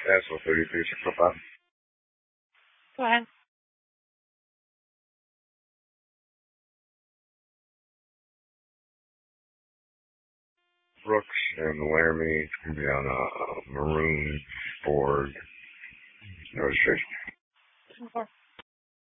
Asshole 33, 605. Go ahead. Brooks and Laramie. It's going to be on a maroon